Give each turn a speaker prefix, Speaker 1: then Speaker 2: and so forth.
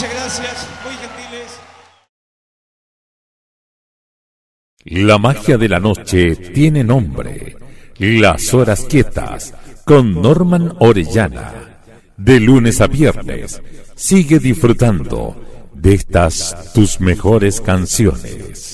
Speaker 1: Muchas gracias, muy gentiles.
Speaker 2: La magia de la noche tiene nombre. Las horas quietas con Norman Orellana. De lunes a viernes, sigue disfrutando de estas tus mejores canciones.